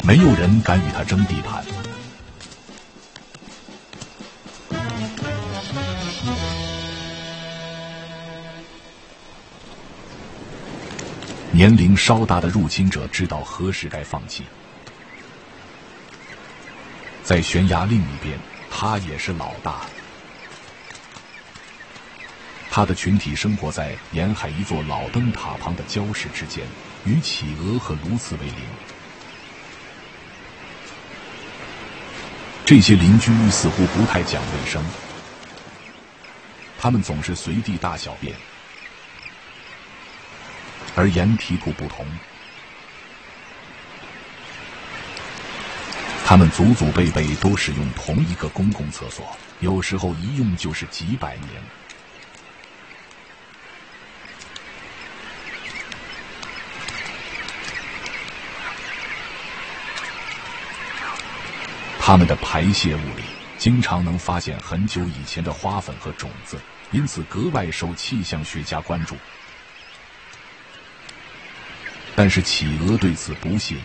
没有人敢与他争地盘。年龄稍大的入侵者知道何时该放弃。在悬崖另一边，他也是老大。他的群体生活在沿海一座老灯塔旁的礁石之间，与企鹅和鸬鹚为邻。这些邻居似乎不太讲卫生，他们总是随地大小便。而盐提图不同，他们祖祖辈辈都使用同一个公共厕所，有时候一用就是几百年。他们的排泄物里经常能发现很久以前的花粉和种子，因此格外受气象学家关注。但是企鹅对此不屑一